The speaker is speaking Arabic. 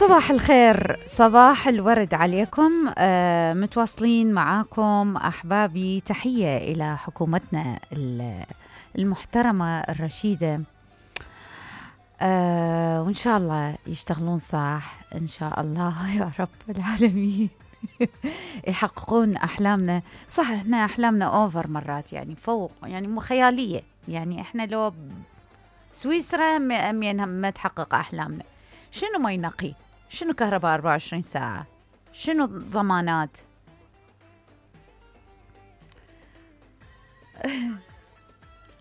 صباح الخير، صباح الورد عليكم. متواصلين معاكم أحبابي. تحية إلى حكومتنا المحترمة الرشيدة، وإن شاء الله يشتغلون صح إن شاء الله يا رب العالمين. يحققون أحلامنا. صح إحنا أحلامنا أوفر مرات، يعني فوق، يعني مو خيالية. يعني إحنا لو سويسرا ما تحقق أحلامنا. شنو ما ينقي؟ شنو كهرباء 24 ساعة؟ شنو ضمانات؟